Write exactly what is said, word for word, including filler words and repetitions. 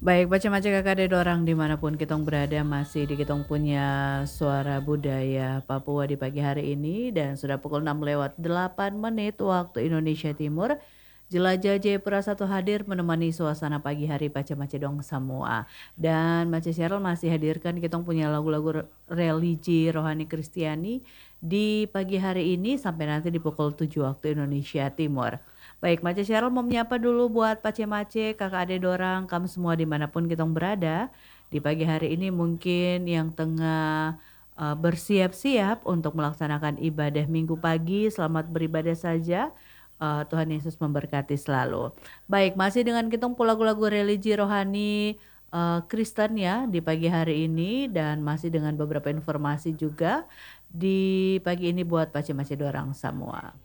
Baik, macam-macam Kakak ada orang dimanapun kitong berada masih di kitong punya suara budaya Papua di pagi hari ini dan sudah pukul enam lewat delapan menit waktu Indonesia Timur. Jelajah Jayapura satu hadir menemani suasana pagi hari Pace-Mace dong semua. Dan Mace Sheryl masih hadirkan kitong punya lagu-lagu re- religi rohani Kristiani di pagi hari ini sampai nanti di pukul tujuh waktu Indonesia Timur. Baik, Mace Sheryl mau menyapa dulu buat Pace-Mace, kakak ade dorang, kamu semua dimanapun kita berada. Di pagi hari ini mungkin yang tengah uh, bersiap-siap untuk melaksanakan ibadah minggu pagi, selamat beribadah saja. Uh, Tuhan Yesus memberkati selalu. Baik, masih dengan kita lagu-lagu religi rohani uh, Kristen ya di pagi hari ini dan masih dengan beberapa informasi juga di pagi ini buat Pace-Mace dorang semua.